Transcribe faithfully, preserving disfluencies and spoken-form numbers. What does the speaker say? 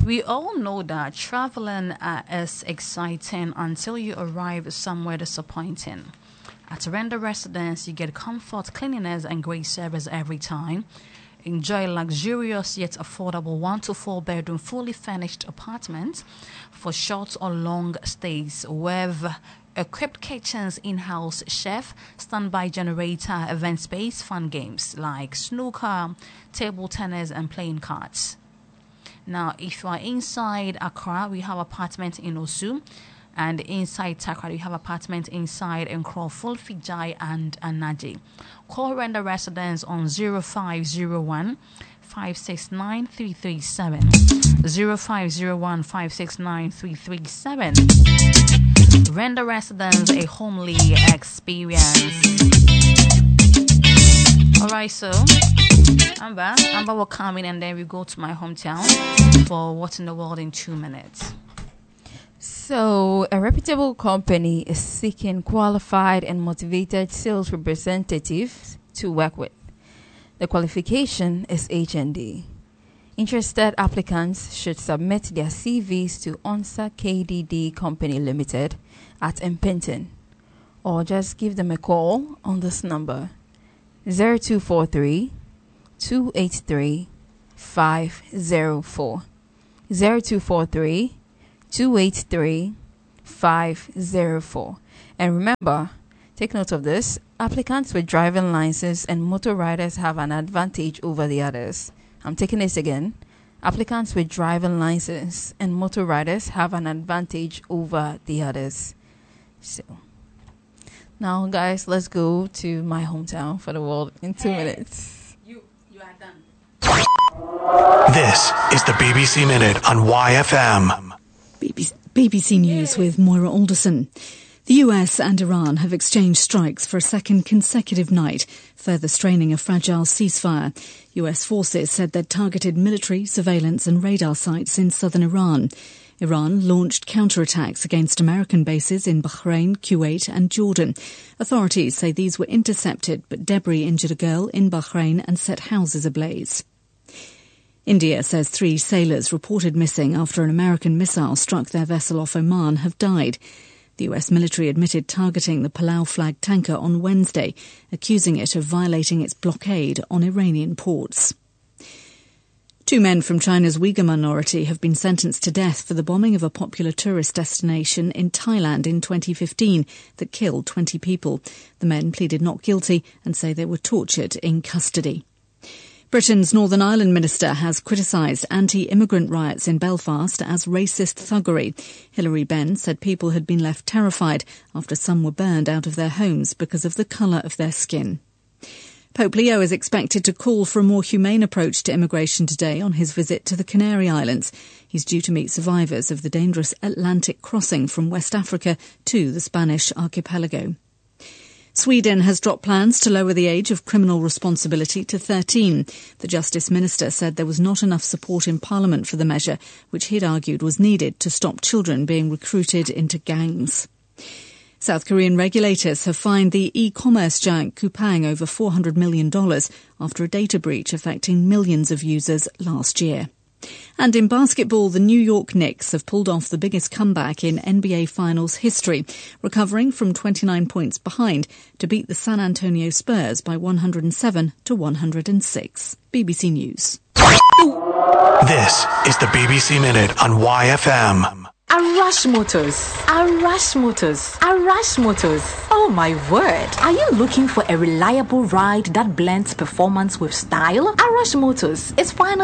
We all know that traveling uh, is exciting until you arrive somewhere disappointing. At Render Residence, you get comfort, cleanliness, and great service every time. Enjoy luxurious yet affordable one to four bedroom fully furnished apartments for short or long stays with equipped kitchens, in-house chef, standby generator, event space, fun games like snooker, table tennis, and playing cards. Now, if you are inside Accra, we have apartment in Osu. And inside Takrady, we have apartment inside Nkro, Fulfijai, and Anaji. Call Render Residence on zero five zero one, five six nine, three three seven. zero five zero one, five six nine, three three seven. Render Residence, a homely experience. Alright, so Amber, Amber will come in and then we go to my hometown for What in the World in two minutes. So, a reputable company is seeking qualified and motivated sales representatives to work with. The qualification is H N D. Interested applicants should submit their C Vs to Onsa K D D Company Limited at Impinton, or just give them a call on this number zero two four three, two eight three, five zero four zero two four three, two eight three, five zero four. And remember, take note of this, applicants with driving license and motor riders have an advantage over the others. I'm taking this again. Applicants with driving license and motor riders have an advantage over the others. So, now guys, let's go to my hometown for the world in two hey, minutes. You, you are done. This is the B B C Minute on Y F M. B B C News with Moira Alderson. The U S and Iran have exchanged strikes for a second consecutive night, further straining a fragile ceasefire. U S forces said they'd targeted military, surveillance and radar sites in southern Iran. Iran launched counterattacks against American bases in Bahrain, Kuwait and Jordan. Authorities say these were intercepted, but debris injured a girl in Bahrain and set houses ablaze. India says three sailors reported missing after an American missile struck their vessel off Oman have died. The U S military admitted targeting the Palau flag tanker on Wednesday, accusing it of violating its blockade on Iranian ports. Two men from China's Uyghur minority have been sentenced to death for the bombing of a popular tourist destination in Thailand in twenty fifteen that killed twenty people. The men pleaded not guilty and say they were tortured in custody. Britain's Northern Ireland minister has criticised anti-immigrant riots in Belfast as racist thuggery. Hilary Benn said people had been left terrified after some were burned out of their homes because of the colour of their skin. Pope Leo is expected to call for a more humane approach to immigration today on his visit to the Canary Islands. He's due to meet survivors of the dangerous Atlantic crossing from West Africa to the Spanish archipelago. Sweden has dropped plans to lower the age of criminal responsibility to thirteen. The Justice Minister said there was not enough support in Parliament for the measure, which he'd argued was needed to stop children being recruited into gangs. South Korean regulators have fined the e-commerce giant Coupang over four hundred million dollars after a data breach affecting millions of users last year. And in basketball, the New York Knicks have pulled off the biggest comeback in N B A Finals history, recovering from twenty-nine points behind to beat the San Antonio Spurs by one hundred seven to one hundred six. B B C News. This is the B B C Minute on Y F M. Arash Motors, Arash Motors, Arash Motors. Oh my word. Are you looking for a reliable ride that blends performance with style? Arash Motors is finally